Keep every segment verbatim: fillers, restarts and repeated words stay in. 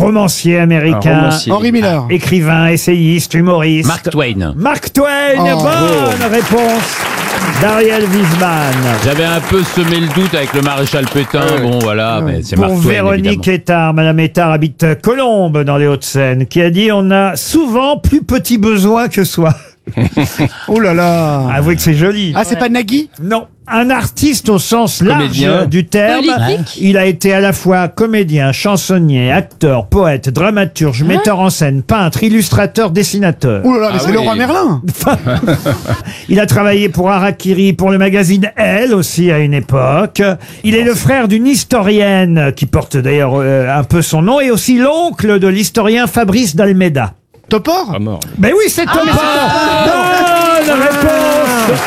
romancier américain. Un romancier. Henry Miller. Écrivain, essayiste, humoriste. Mark Twain. Mark Twain, Oh. bonne réponse d'Ariel Wiesman. J'avais un peu semé le doute avec le maréchal Pétain. Ouais. Bon, voilà, mais c'est Pour Mark Twain, Véronique évidemment. Ettard, Madame Ettard habite Colombes dans les Hauts-de-Seine, qui a dit on a souvent plus petit besoin que soi. Oh là là. Avouez que c'est joli. Ah, c'est pas Nagui? Non, un artiste au sens large Comédien. du terme. Politique. Il a été à la fois comédien, chansonnier, acteur, poète, dramaturge, metteur en scène, peintre, illustrateur, dessinateur. Oh là là, mais Ah c'est oui. Leroy Merlin. Il a travaillé pour Harakiri, pour le magazine Elle aussi à une époque. Il est le frère d'une historienne qui porte d'ailleurs euh, un peu son nom et aussi l'oncle de l'historien Fabrice d'Almeida. Topor? Ah, mort. Ben oui, c'est Topor. Bonne réponse.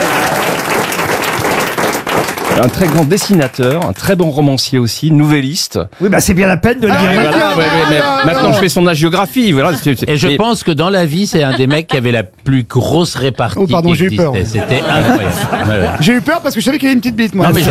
Un très grand dessinateur, un très bon romancier aussi, nouvelliste. Oui, bah c'est bien la peine de le Ah, dire. oui, Voilà, bien. ouais, ouais, mais Ah, maintenant non. je fais son agiographie. Voilà, c'est- c'est- Et je mais- pense que dans la vie, c'est un des mecs qui avait la plus grosse répartie. Oh, pardon, qui j'ai eu peur. existait. C'était incroyable. Ouais, ouais. J'ai eu peur parce que je savais qu'il avait une petite bite, moi. Non, mais je-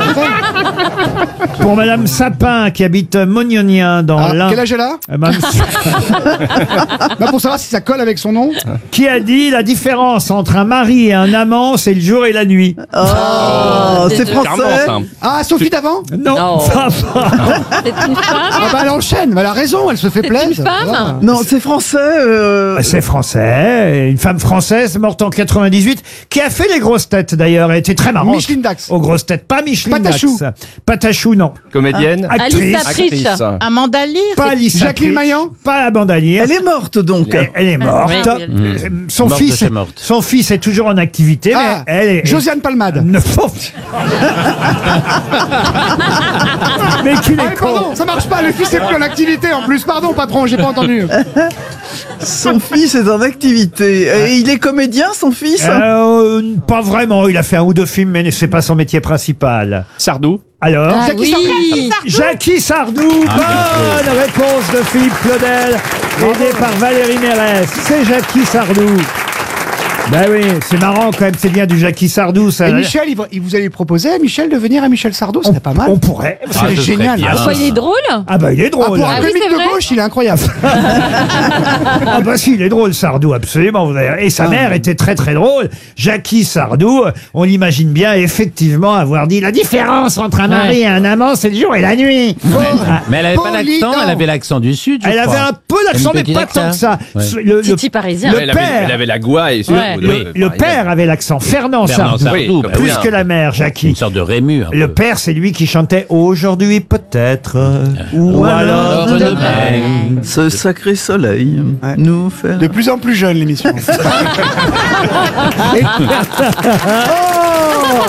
Pour Madame Sapin qui habite Mognonien dans Ah, l'Ain. quel âge elle a? Euh, Madame- Bah, pour savoir si ça colle avec son nom. qui a dit la différence entre un mari et un amant, c'est le jour et la nuit. Oh, c'est Charmant, français. ça. Ah, Sophie d'avant? Non. Non. ça va. C'est une femme. Ah bah elle enchaîne, elle a raison, elle se fait C'est plaisir. une femme. Voilà. Non, c'est français. euh, C'est français, une femme française morte en quatre-vingt-dix-huit, qui a fait les grosses têtes d'ailleurs, elle était très marrante. Micheline Dax. Aux grosses têtes, pas Micheline Patachou. Dax. Patachou, non. Comédienne. Actrice. Alice Sapritch. Actrice. Amanda Lear. Pas Alice Jacqueline Sapritch, Maillan. pas Amanda Lear. Elle est morte donc. Elle, elle est morte. Oui, oui, oui. Euh, Son Morte de fils, chez morte. son fils est toujours en activité, Ah, mais elle est. Josiane Palmade. Ne mais qu'il Ah, est mais con. pardon, ça marche pas, le fils est plus en activité en plus. Pardon, patron, j'ai pas entendu. Son fils est en activité. Et il est comédien, son fils. Euh, pas vraiment, il a fait un ou deux films, mais c'est pas son métier principal. Sardou. Alors Ah Jackie oui. Jackie Sardou, bonne réponse de Philippe Claudel, aidé par Valérie Mérès. C'est Jackie Sardou. Ben oui, c'est marrant quand même, c'est bien du Jackie Sardou, ça. Et Michel, il, va- il vous allez proposer à Michel de venir à Michel Sardou, ce on, serait pas mal. on pourrait. C'est Ah, ce serait génial. bien. Pourquoi il est drôle? Ah bah il est Ah, drôle. pour un Ah oui, comique c'est de vrai. gauche, il est incroyable. Ah bah si, il est drôle Sardou, absolument. vous avez- Et sa mère était très très drôle. Jackie Sardou, on l'imagine bien effectivement avoir dit la différence entre un mari et un amant, c'est le jour et la nuit. Ah, Mais elle avait pas Polydent. l'accent, elle avait l'accent du Sud. je elle crois. avait un peu l'accent, Une mais petite pas tant accent. que ça. Ouais. Ce- Le, le- Titi parisien. le elle, avait, père. elle avait la gouaie et Ouais. le, oui, le père avait l'accent. Fernand Fernand Sardou. Sardou, Oui, bah Plus oui. que la mère, Jackie. Une sorte de Rému. un Le peu. père, c'est lui qui chantait Aujourd'hui peut-être, ou, Ou alors alors demain. demain. Ce sacré soleil Ouais. nous fait. De plus en plus jeune, l'émission. Et- Oh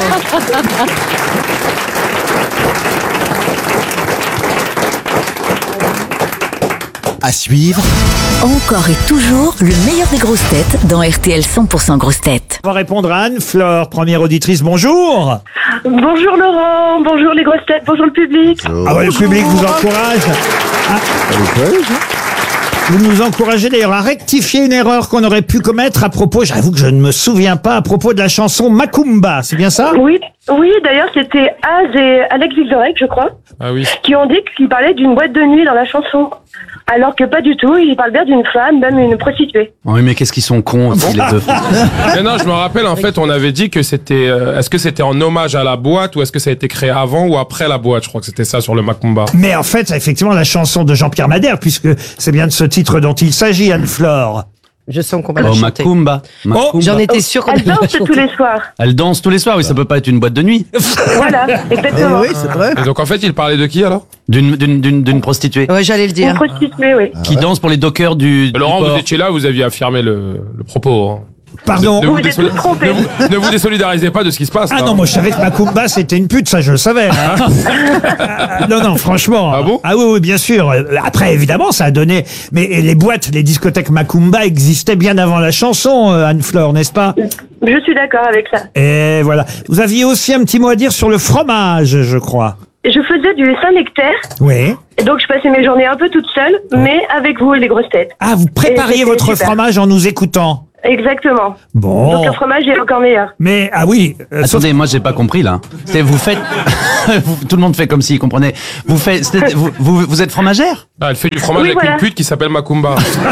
À suivre, Encore et toujours le meilleur des grosses têtes dans R T L cent pour cent grosses têtes. On va répondre à Anne-Flore, première auditrice. Bonjour. Bonjour Laurent, bonjour les grosses têtes, bonjour le public. Ah ouais, le public vous encourage. Ah. Vous nous encouragez d'ailleurs à rectifier une erreur qu'on aurait pu commettre à propos, j'avoue que je ne me souviens pas, à propos de la chanson Macumba, c'est bien ça? Oui, oui, d'ailleurs c'était Az et Alex Vizorek, je crois, Ah oui. qui ont dit qu'ils parlaient d'une boîte de nuit dans la chanson. Alors que pas du tout, ils parlent bien d'une femme, même une prostituée. Oui, mais qu'est-ce qu'ils sont cons aussi, les deux. Mais non, je me rappelle, en fait, on avait dit que c'était... euh, est-ce que c'était en hommage à la boîte ou est-ce que ça a été créé avant ou après la boîte? Je crois que c'était ça sur le Macumba. Mais en fait, c'est effectivement la chanson de Jean-Pierre Madère, puisque c'est bien de ce titre dont il s'agit, Anne-Flore. Je sens qu'on va la Oh, chanter. Macumba. Macumba. J'en étais sûre qu'on Elle allait la danse tous chanter. les soirs. Elle danse tous les soirs, oui, ça peut pas être une boîte de nuit. Voilà, exactement. oui, c'est vrai. Et donc, en fait, il parlait de qui, alors? D'une, d'une, d'une, d'une prostituée. Ouais, j'allais le Une dire. prostituée, oui. Qui danse pour les dockers du, du Laurent, port. vous étiez là, vous aviez affirmé le, le propos. hein. Pardon. Ne Vous vous, êtes désoli- tous trompés. ne vous- ne vous désolidarisez pas de ce qui se passe. Ah là. non, moi je savais que Macumba c'était une pute, ça je le savais. hein. non, non, franchement. Ah bon Ah oui, oui, bien sûr. Après, évidemment, ça a donné. Mais les boîtes, les discothèques Macumba existaient bien avant la chanson, euh, Anne-Flore, n'est-ce pas? Je suis d'accord avec ça. Et voilà. Vous aviez aussi un petit mot à dire sur le fromage, je crois. Je faisais du Saint-Nectaire, Oui. et donc je passais mes journées un peu toute seule, mais avec vous et les grosses têtes. Ah, vous prépariez Et c'était votre super. fromage en nous écoutant. Exactement. Bon. Donc le fromage est encore meilleur. Mais, ah oui. euh, sauf- Attendez, moi j'ai pas compris là. C'est vous faites, vous- tout le monde fait comme s'il comprenait. Vous faites, c'est- vous, vous, vous êtes fromagère? Ah, elle fait du fromage Oui, avec voilà. une pute qui s'appelle Macumba.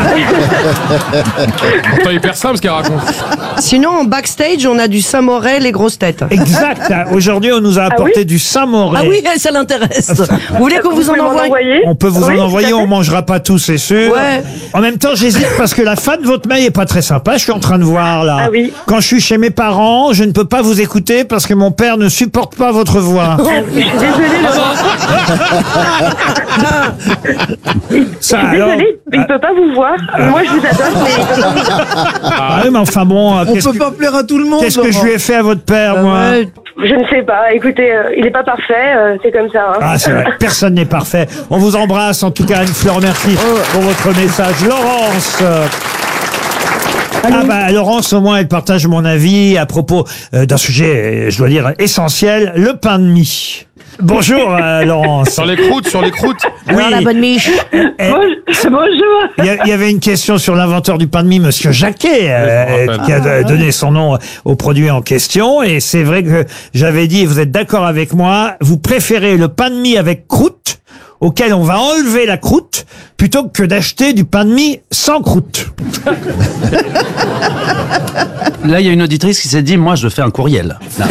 Pourtant hyper simple ce qu'elle raconte. Sinon, en backstage, on a du Saint-Morel, les grosses têtes. Exact. Aujourd'hui, on nous a apporté du Saint-Morel. Ah oui, ça l'intéresse. Vous voulez qu'on vous en pouvez m'en envoie envoyer On peut vous Oui, en tout envoyer, à fait. on mangera pas tout, c'est sûr. Ouais. En même temps, j'hésite parce que la fin de votre mail est pas très sympa. Je suis en train de voir là. Ah oui. Quand je suis chez mes parents, je ne peux pas vous écouter parce que mon père ne supporte pas votre voix. Je suis désolée, Laurent. Ça, Je suis alors- désolée, il ne peut pas vous voir. Moi, je vous adore, mais... Ah oui, mais enfin bon, euh, On qu'est-ce peut que, pas plaire à tout le monde. qu'est-ce que je Laurent. lui ai fait à votre père, moi Ouais. Je ne sais pas. Écoutez, euh, il n'est pas parfait. euh, c'est comme ça. Hein. Ah, c'est vrai, personne n'est parfait. On vous embrasse, en tout cas, Anne-Fleur, merci pour votre message. Laurence euh, Ah bah Laurence, au moins, elle partage mon avis à propos euh, d'un sujet, euh, je dois dire, essentiel, le pain de mie. Bonjour, euh, Laurence. Sur les croûtes, sur les croûtes. Alors, la bonne miche. Eh, Bonjour. Il y, a- il y avait une question sur l'inventeur du pain de mie, Monsieur Jacquet, euh, je me rappelle. qui a euh, donné son nom au produit en question. Et c'est vrai que j'avais dit, et vous êtes d'accord avec moi, vous préférez le pain de mie avec croûte, auquel on va enlever la croûte, plutôt que d'acheter du pain de mie sans croûte. Là, il y a une auditrice qui s'est dit, moi, je fais un courriel. Non.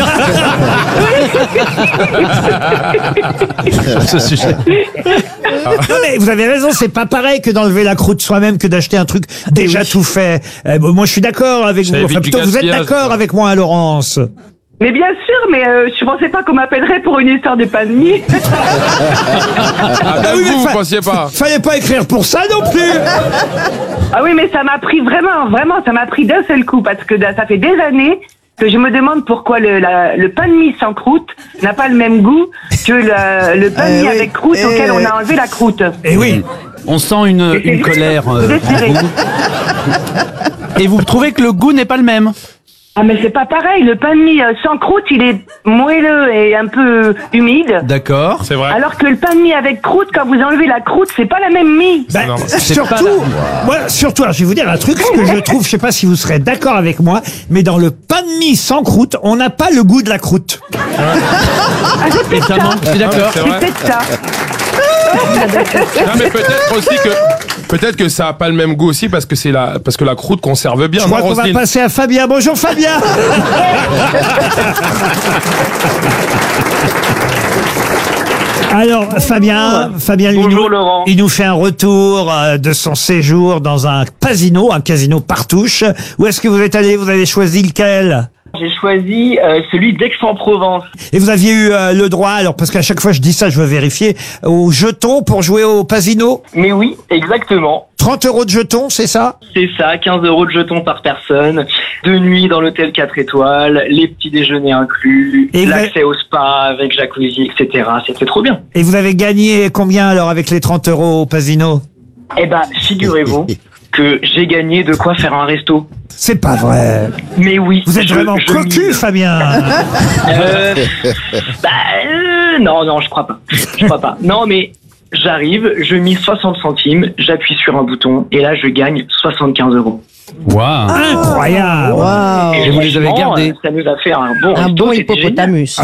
Ce sujet. Non mais vous avez raison, c'est pas pareil que d'enlever la croûte soi-même que d'acheter un truc déjà tout fait. Euh, bon, moi je suis d'accord avec Ça vous. évite Enfin, du plutôt vous êtes gaspillage, d'accord quoi. avec moi, hein, Laurence. Mais bien sûr, mais euh, je pensais pas qu'on m'appellerait pour une histoire de pain de mie. Ah, même oui, mais vous, vous fa- pensiez pas. Fallait pas écrire pour ça non plus. Ah oui, mais ça m'a pris vraiment, vraiment, ça m'a pris d'un seul coup parce que ça fait des années que je me demande pourquoi le, la- le pain de mie sans croûte n'a pas le même goût que le, le pain de Eh mie oui, avec croûte eh auquel on oui. a enlevé la croûte. Et oui. On sent une, une colère euh, Désiré. en vous. Et vous trouvez que le goût n'est pas le même? Ah mais c'est pas pareil, le pain de mie euh, sans croûte, il est moelleux et un peu humide. D'accord. C'est vrai. Alors que le pain de mie avec croûte, quand vous enlevez la croûte, c'est pas la même mie. Ben, normal. surtout, moi, surtout, alors, je vais vous dire un truc, ce que je trouve, je sais pas si vous serez d'accord avec moi, mais dans le pain de mie sans croûte, on n'a pas le goût de la croûte. Ah, c'est peut-être ça. Évidemment, je suis d'accord. C'est C'est vrai. peut-être ça. Non, mais peut-être aussi que peut-être que ça a pas le même goût aussi parce que c'est la parce que la croûte conserve bien. Je non, crois qu'on va Roselyne passer à Fabien. Bonjour Fabien. Alors Fabien, Fabien lui, Bonjour, nous- Laurent. il nous fait un retour euh, de son séjour dans un casino, un casino Partouche. Où est-ce que vous êtes allé? Vous avez choisi lequel? J'ai choisi euh, celui d'Aix-en-Provence. Et vous aviez eu euh, le droit, alors parce qu'à chaque fois je dis ça, je veux vérifier, aux jetons pour jouer au casino? Mais oui, exactement. trente euros de jetons, c'est ça? C'est ça, quinze euros de jetons par personne, deux nuits dans l'hôtel quatre étoiles, les petits déjeuners inclus, Et l'accès au spa avec jacuzzi, et cetera. C'était trop bien. Et vous avez gagné combien alors avec les trente euros au casino? Eh ben, figurez-vous que j'ai gagné de quoi faire un resto. C'est pas vrai. Mais oui. Vous êtes je- vraiment je cocu, mise. Fabien. Euh, bah, euh, non, non, je crois pas. Je crois pas. Non, mais j'arrive, je mise soixante centimes, j'appuie sur un bouton et là, je gagne soixante-quinze euros. Waouh. Incroyable. Waouh. Et vous les avez franchement, gardés. Ça nous a fait un bon Un resto, bon c'était hippopotamus.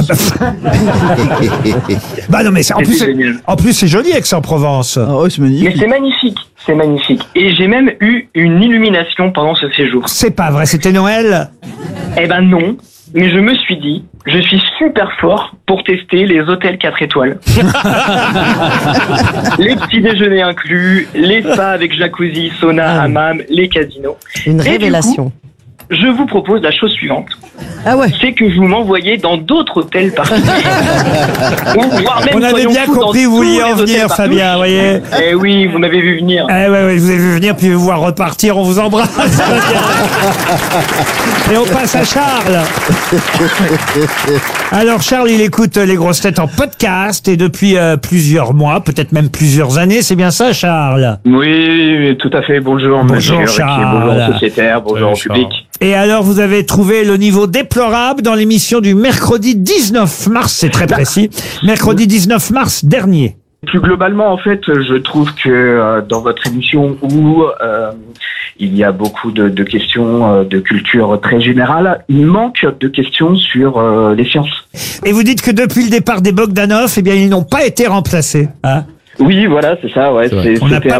Bah non mais c'est- en C'était plus c'est- génial. en plus c'est joli Aix-en-Provence. Ah ouais, c'est Mais magnifique. c'est magnifique, c'est magnifique. Et j'ai même eu une illumination pendant ce séjour. C'est pas vrai, c'était Noël. Eh ben non, mais je me suis dit, je suis super fort pour tester les hôtels quatre étoiles. Les petits déjeuners inclus, les spas avec jacuzzi, sauna, hammam, les casinos. Une Et du révélation. coup, je vous propose la chose suivante. Ah ouais. C'est que vous m'envoyez dans d'autres hôtels particuliers. Ou voire même, On avait soyons bien fous, dans compris où vous tous vouliez les en hôtels venir, partout. Fabien, voyez. Eh oui, vous m'avez vu venir. Eh ouais, ouais, je vous ai vu venir puis vous voir repartir, on vous embrasse. Et on passe à Charles. Alors Charles, il écoute les grosses têtes en podcast et depuis euh, plusieurs mois, peut-être même plusieurs années, c'est bien ça Charles? Oui, tout à fait. Bonjour, Bonjour, monsieur Ruquier, Charles. bonjour sociétaire, bonjour Salut, public. Et alors, vous avez trouvé le niveau déplorable dans l'émission du mercredi dix-neuf mars, c'est très précis, mercredi dix-neuf mars dernier. Plus globalement, en fait, je trouve que euh, dans votre émission où euh, il y a beaucoup de, de questions euh, de culture très générale, il manque de questions sur euh, les sciences. Et vous dites que depuis le départ des Bogdanov, eh bien, ils n'ont pas été remplacés. Hein? Oui, voilà, c'est ça, ouais. c'est- On n'a c'était pas